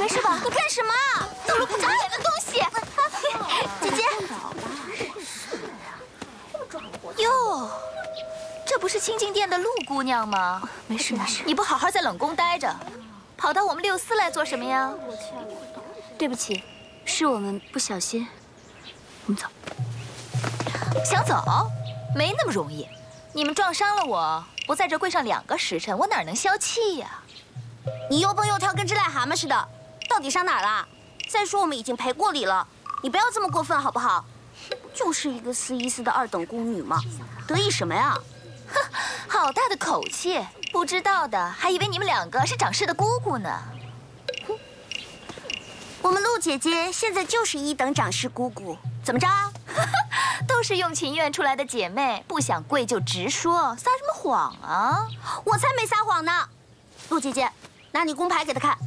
没事吧？你干什么？走路不长眼的东西！姐姐。哟，这不是清净殿的陆姑娘吗？ 没事没事。 你不好好在冷宫待着，跑到我们六司来做什么呀？ 对不起，是我们不小心。我们走。 想走？没那么容易。你们撞伤了我，不在这跪上2个时辰，我哪能消气呀？ 你又蹦又跳，跟只癞蛤蟆似的，到底伤哪儿了？再说我们已经赔过礼了，你不要这么过分好不好？就是一个司仪司的2等宫女嘛，得意什么呀？ 哼，好大的口气！不知道的还以为你们2个是长氏的姑姑呢。 我们陆姐姐现在就是1等长氏姑姑，怎么着？ 都是用情愿出来的姐妹，不想跪就直说，撒什么谎啊？ 我才没撒谎呢！陆姐姐，拿你宫牌给她看。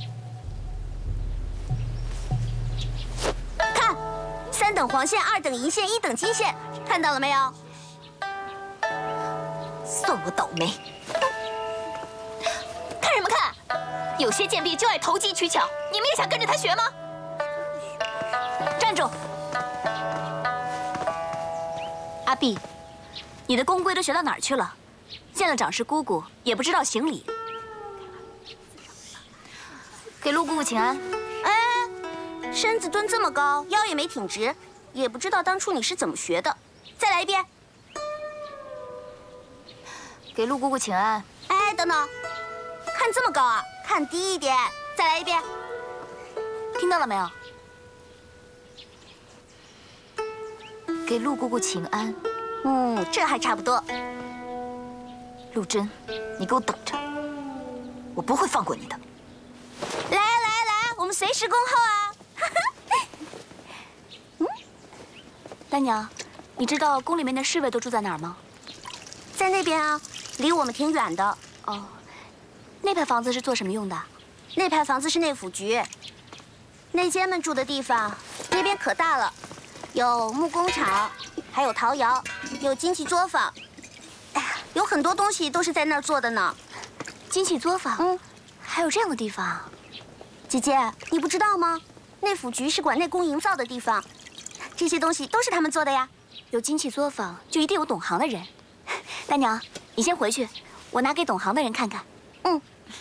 看，3等黄线，2等银线，1等金线，看到了没有？ 算我倒霉！看什么看？有些贱婢就爱投机取巧，你们也想跟着她学吗？ 站住！阿碧，你的宫规都学到哪儿去了？见了长氏姑姑也不知道行礼。 给陆姑姑请安。 哎，身子蹲这么高，腰也没挺直，也不知道当初你是怎么学的。再来一遍。 给陆姑姑请安。 哎，等等，看这么高啊，看低一点。再来一遍。 听到了没有？ 给陆姑姑请安。 这还差不多。 陆贞，你给我等着，我不会放过你的。 来来来，我们随时恭候啊！ 丹娘，你知道宫里面的侍卫都住在哪儿吗？ 在那边啊，离我们挺远的。 哦，那排房子是做什么用的？ 那排房子是内府局，内监们住的地方，那边可大了，有木工厂，还有陶窑，有金器作坊。哎呀，有很多东西都是在那儿做的呢。 金器作坊？还有这样的地方？ 姐姐，你不知道吗？内府局是管内宫营造的地方，这些东西都是他们做的呀。 有金器作坊，就一定有懂行的人。丹娘，你先回去，我拿给懂行的人看看。